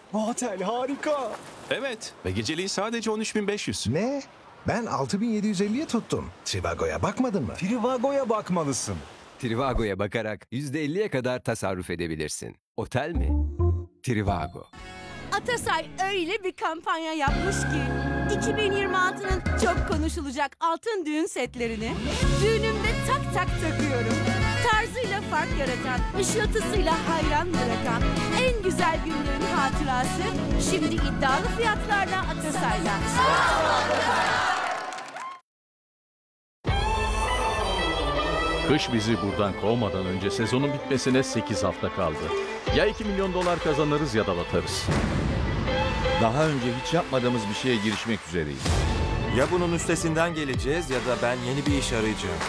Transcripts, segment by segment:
Bu otel harika. Evet ve geceliği sadece 13.500. Ne? Ben 6750'ye tuttum. Trivago'ya bakmadın mı? Trivago'ya bakmalısın. Trivago'ya bakarak %50'ye kadar tasarruf edebilirsin. Otel mi? Trivago. Atasay öyle bir kampanya yapmış ki 2026'nın çok konuşulacak altın düğün setlerini düğünümde tak tak takıyorum. Tarzıyla fark yaratan, ışıltısıyla hayran bırakan en güzel günlerin hatırası şimdi iddialı fiyatlarla Atasay'la. Kış bizi buradan kovmadan önce sezonun bitmesine 8 hafta kaldı. Ya 2 milyon dolar kazanırız ya da batarız. Daha önce hiç yapmadığımız bir şeye girişmek üzereyiz. Ya bunun üstesinden geleceğiz ya da ben yeni bir iş arayacağım.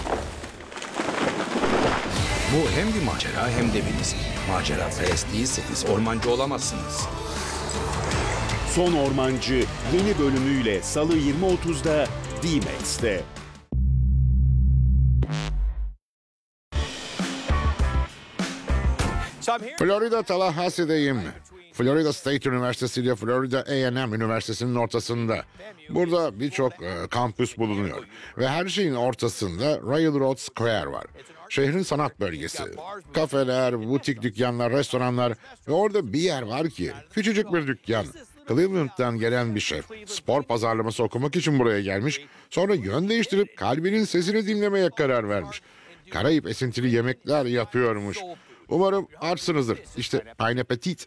Bu hem bir macera hem de bir risk. Macera perest değilseniz ormancı olamazsınız. Son Ormancı yeni bölümüyle Salı 20.30'da D-Max'te. Florida Tallahassee'deyim. Florida State Üniversitesi ile Florida A&M Üniversitesi'nin ortasında. Burada birçok kampüs bulunuyor. Ve her şeyin ortasında Railroad Square var. Şehrin sanat bölgesi. Kafeler, butik dükkanlar, restoranlar. Ve orada bir yer var ki küçücük bir dükkan. Cleveland'dan gelen bir şef. Spor pazarlaması okumak için buraya gelmiş. Sonra yön değiştirip kalbinin sesini dinlemeye karar vermiş. Karayip esintili yemekler yapıyormuş. Umarım açsınızdır. İşte aynı petit.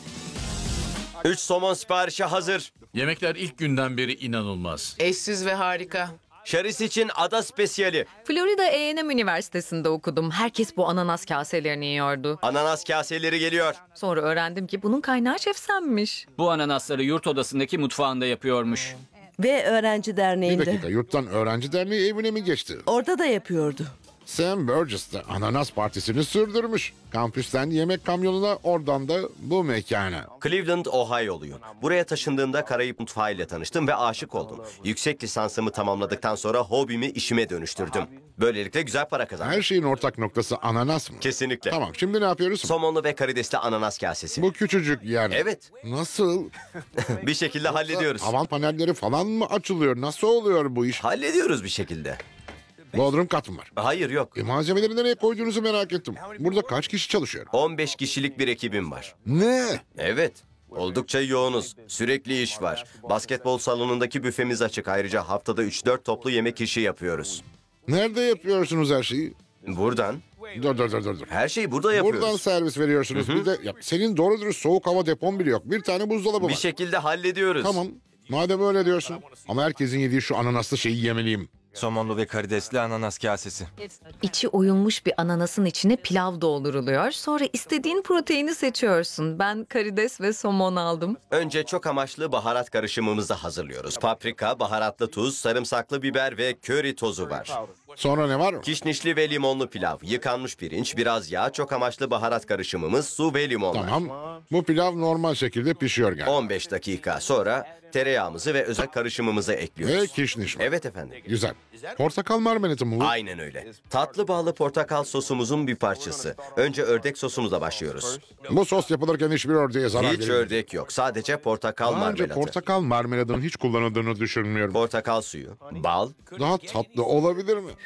3 somon siparişi hazır. Yemekler ilk günden beri inanılmaz. Eşsiz ve harika. Şeris için ada spesiyali. Florida A&M Üniversitesi'nde okudum. Herkes bu ananas kaselerini yiyordu. Ananas kaseleri geliyor. Sonra öğrendim ki bunun kaynağı şef senmiş. Bu ananasları yurt odasındaki mutfağında yapıyormuş. Ve öğrenci Bir derneğinde. dakika, yurttan öğrenci derneği evine mi geçti? Orada da yapıyordu. Sam Burgess de ananas partisini sürdürmüş. Kampüsten yemek kamyonuna, oradan da bu mekana. Cleveland, Ohio'luyum. Buraya taşındığımda Karayip mutfağıyla tanıştım ve aşık oldum. Yüksek lisansımı tamamladıktan sonra hobimi işime dönüştürdüm. Böylelikle güzel para kazandım. Her şeyin ortak noktası ananas mı? Kesinlikle. Tamam, şimdi ne yapıyoruz? Somonlu ve karidesli ananas kasesi. Bu küçücük yani. Evet. Nasıl? Bir şekilde hallediyoruz. Tavan panelleri falan mı açılıyor? Nasıl oluyor bu iş? Hallediyoruz bir şekilde. Bodrum katım var. Hayır, yok. Malzemeleri nereye koyduğunuzu merak ettim. Burada kaç kişi çalışıyor? 15 kişilik bir ekibim var. Ne? Evet. Oldukça yoğunuz. Sürekli iş var. Basketbol salonundaki büfemiz açık. Ayrıca haftada 3-4 toplu yemek işi yapıyoruz. Nerede yapıyorsunuz her şeyi? Buradan. Dur. Her şeyi burada yapıyoruz. Buradan servis veriyorsunuz. Bir de senin doğru dürüst soğuk hava depon bile yok. Bir tane buzdolabı var. Bir şekilde hallediyoruz. Tamam. Madem öyle diyorsun. Ama herkesin yediği şu ananaslı şeyi yemeliyim. Somonlu ve karidesli ananas kasesi. İçi oyulmuş bir ananasın içine pilav dolduruluyor. Sonra istediğin proteini seçiyorsun. Ben karides ve somon aldım. Önce çok amaçlı baharat karışımımızı hazırlıyoruz. Paprika, baharatlı tuz, sarımsaklı biber ve köri tozu var. Sonra ne var? Kişnişli ve limonlu pilav, yıkanmış pirinç, biraz yağ, çok amaçlı baharat karışımımız, su ve limon var. Tamam. Bu pilav normal şekilde pişiyor galiba. 15 dakika sonra tereyağımızı ve özel karışımımızı ekliyoruz. Ve kişniş var. Evet efendim. Güzel. Portakal marmelatı mı bu? Aynen öyle. Tatlı bağlı portakal sosumuzun bir parçası. Önce ördek sosumuza başlıyoruz. Bu sos yapılırken hiçbir ördeğe zarar Hiç verilmiyor. ördek yok. Sadece portakal Daha önce marmelatı. portakal marmeladının hiç kullanıldığını düşünmüyorum. Portakal suyu, bal, Daha tatlı olabilir mi?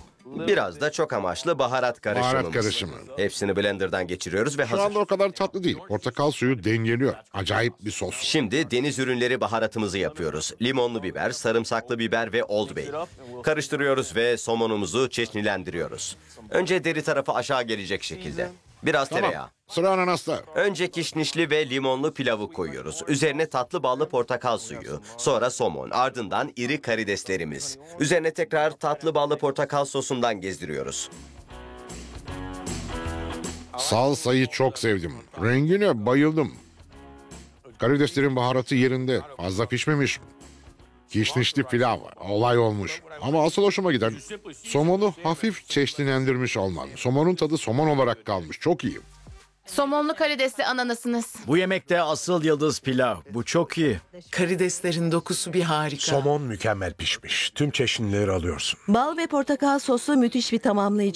biraz da çok amaçlı baharat karışımımız. Baharat karışımı. Hepsini blenderdan geçiriyoruz ve Şu hazır. anda o kadar tatlı değil. Portakal suyu dengeliyor. Acayip bir sos. Şimdi deniz ürünleri baharatımızı yapıyoruz. Limonlu biber, sarımsaklı biber ve Old Bay. Karıştırıyoruz ve somonumuzu çeşnilendiriyoruz. Önce deri tarafı aşağı gelecek şekilde. Biraz tereyağı. Sıra ananasta. Önce kişnişli ve limonlu pilavı koyuyoruz. Üzerine tatlı bağlı portakal suyu, sonra somon, ardından iri karideslerimiz. Üzerine tekrar tatlı bağlı portakal sosundan gezdiriyoruz. Salsayı çok sevdim. Rengine bayıldım. Karideslerin baharatı yerinde. Fazla pişmemiş. Kişnişli pilav. Olay olmuş. Ama asıl hoşuma giden somonu hafif çeşnilendirmiş olman. Somonun tadı somon olarak kalmış. Çok iyi. Somonlu karidesli ananasınız. Bu yemekte asıl yıldız pilav. Bu çok iyi. Karideslerin dokusu bir harika. Somon mükemmel pişmiş. Tüm çeşnileri alıyorsun. Bal ve portakal sosu müthiş bir tamamlayıcı.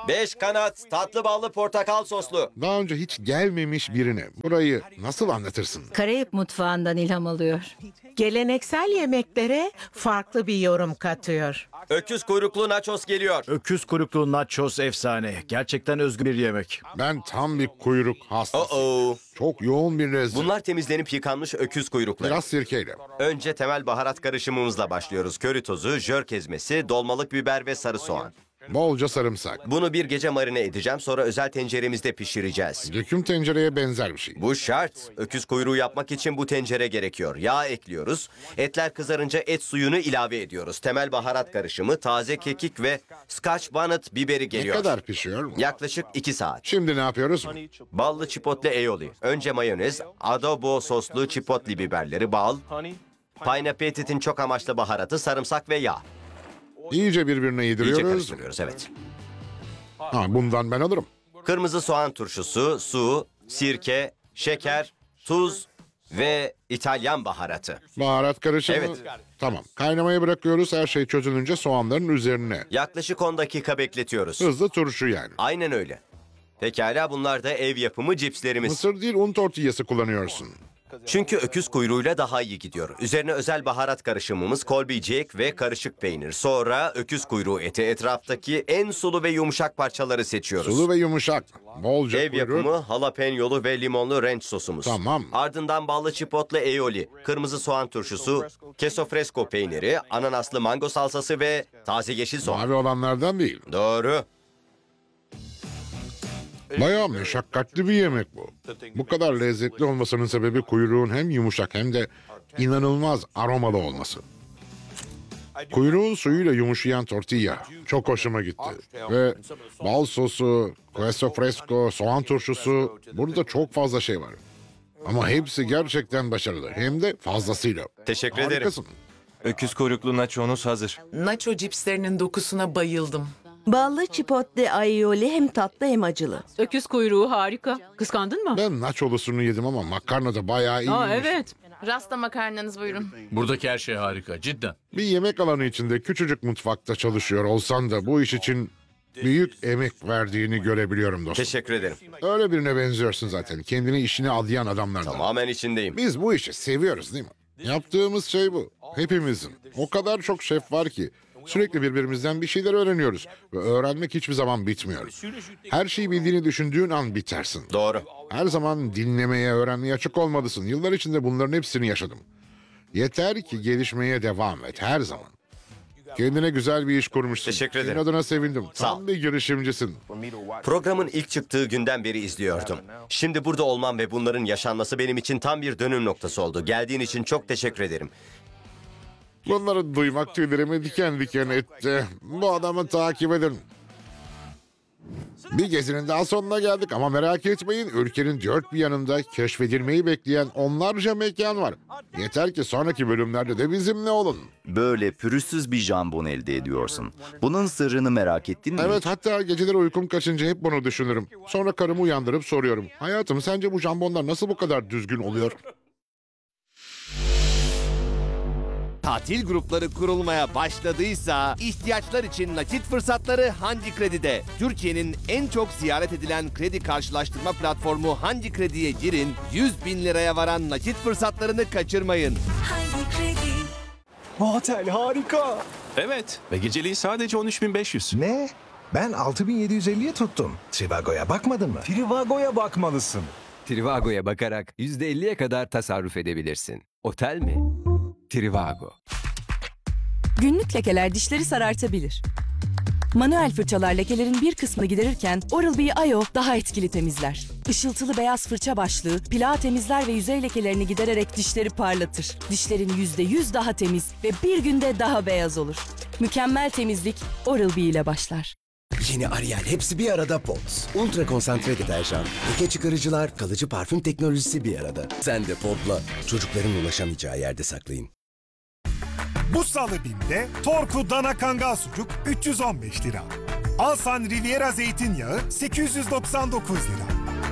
5 kanat tatlı ballı portakal soslu. Daha önce hiç gelmemiş birine burayı nasıl anlatırsın? Karayip mutfağından ilham alıyor. Geleneksel yemeklere farklı bir yorum katıyor. Öküz kuyruklu nachos geliyor. Öküz kuyruklu nachos efsane. Gerçekten özgün bir yemek. Ben tam bir kuyruk hastasıyım. Çok yoğun bir lezzet. Bunlar temizlenip yıkanmış öküz kuyrukları. Biraz sirkeyle. Önce temel baharat karışımımızla başlıyoruz. Köri tozu, jörk ezmesi, dolmalık biber ve sarı soğan. Bolca sarımsak. Bunu bir gece marine edeceğim, sonra özel tenceremizde pişireceğiz. Döküm tencereye benzer bir şey. Bu şart. Öküz kuyruğu yapmak için bu tencere gerekiyor. Yağ ekliyoruz. Etler kızarınca et suyunu ilave ediyoruz. Temel baharat karışımı, taze kekik ve Scotch bonnet biberi geliyor. Ne kadar pişiyor? Yaklaşık 2 saat. Şimdi ne yapıyoruz? Ballı chipotle aioli. Önce mayonez, adobo soslu chipotle biberleri, bal, Pine Appetit'in çok amaçlı baharatı, sarımsak ve yağ. İyice birbirine İyice yediriyoruz. karıştırıyoruz, evet. Bundan ben alırım. Kırmızı soğan turşusu, su, sirke, şeker, tuz ve İtalyan baharatı. Baharat karışımı. Evet. Tamam. Kaynamaya bırakıyoruz. Her şey çözülünce soğanların üzerine. Yaklaşık 10 dakika bekletiyoruz. Hızlı turşu yani. Aynen öyle. Pekala, bunlar da ev yapımı cipslerimiz. Mısır değil, un tortillası kullanıyorsun. Çünkü öküz kuyruğuyla daha iyi gidiyor. Üzerine özel baharat karışımımız Colby Jack ve karışık peynir. Sonra öküz kuyruğu eti, etraftaki en sulu ve yumuşak parçaları seçiyoruz. Sulu ve yumuşak. Bolca Ev kuyruk. yapımı jalapenyolu ve limonlu ranch sosumuz. Tamam. Ardından ballı chipotle aioli, kırmızı soğan turşusu, queso fresco peyniri, ananaslı mango salsası ve taze yeşil soğan. Mavi olanlardan değil. Doğru. Bayağı meşakkatli bir yemek bu. Bu kadar lezzetli olmasının sebebi kuyruğun hem yumuşak hem de inanılmaz aromalı olması. Kuyruğun suyuyla yumuşayan tortilla çok hoşuma gitti. Ve bal sosu, queso fresco, soğan turşusu, burada çok fazla şey var. Ama hepsi gerçekten başarılı. Hem de fazlasıyla. Teşekkür ederim. Harikasın. Öküz kuyruklu nachonuz hazır. Nacho cipslerinin dokusuna bayıldım. Ballı chipotle aioli hem tatlı hem acılı. Öküz kuyruğu harika. Kıskandın mı? Ben nacholusunu yedim ama makarna da bayağı iyiymiş. Evet. Rasta makarnanız buyurun. Buradaki her şey harika, cidden. Bir yemek alanı içinde küçücük mutfakta çalışıyor olsan da bu iş için büyük emek verdiğini görebiliyorum dostum. Teşekkür ederim. Öyle birine benziyorsun zaten. Kendini işine adayan adamlardan. Tamamen içindeyim. Biz bu işi seviyoruz değil mi? Yaptığımız şey bu. Hepimizin. O kadar çok şef var ki sürekli birbirimizden bir şeyler öğreniyoruz. Ve öğrenmek hiçbir zaman bitmiyor. Her şeyi bildiğini düşündüğün an bitersin. Doğru. Her zaman dinlemeye, öğrenmeye açık olmalısın. Yıllar içinde bunların hepsini yaşadım. Yeter ki gelişmeye devam et her zaman. Kendine güzel bir iş kurmuşsun. Teşekkür ederim. Senin adına sevindim. Sağ ol. Tam bir girişimcisin. Programın ilk çıktığı günden beri izliyordum. Şimdi burada olmam ve bunların yaşanması benim için tam bir dönüm noktası oldu. Geldiğin için çok teşekkür ederim. Bunları duymak tüylerimi diken diken etti. Bu adamı takip edin. Bir gezinin daha sonuna geldik ama merak etmeyin, ülkenin dört bir yanında keşfedilmeyi bekleyen onlarca mekan var. Yeter ki sonraki bölümlerde de bizimle olun. Böyle pürüzsüz bir jambon elde ediyorsun. Bunun sırrını merak ettin mi? Evet, hatta geceleri uykum kaçınca hep bunu düşünürüm. Sonra karımı uyandırıp soruyorum. Hayatım, sence bu jambonlar nasıl bu kadar düzgün oluyor? Tatil grupları kurulmaya başladıysa ihtiyaçlar için nakit fırsatları Hangi Kredi'de. Türkiye'nin en çok ziyaret edilen kredi karşılaştırma platformu Hangi Kredi'ye girin, 100.000 liraya varan nakit fırsatlarını kaçırmayın. Bu otel harika. Evet ve geceliği sadece 13.500. Ne? Ben 6.750'ye tuttum. Trivago'ya bakmadın mı? Trivago'ya bakmalısın. Trivago'ya bakarak %50'ye kadar tasarruf edebilirsin. Otel mi? Trivago. Günlük lekeler dişleri sarartabilir. Manuel fırçalar lekelerin bir kısmını giderirken Oral-B IO daha etkili temizler. Işıltılı beyaz fırça başlığı plağı temizler ve yüzey lekelerini gidererek dişleri parlatır. Dişlerin %100 daha temiz ve bir günde daha beyaz olur. Mükemmel temizlik Oral-B ile başlar. Yeni Ariel hepsi bir arada Pods. Ultra konsantre deterjan, leke çıkarıcılar, kalıcı parfüm teknolojisi bir arada. Sen de Pod'la çocukların ulaşamayacağı yerde saklayın. Bu salı BİM'de Torku Dana Kangal Sucuk 315 lira. Alsan Riviera Zeytinyağı 899 lira.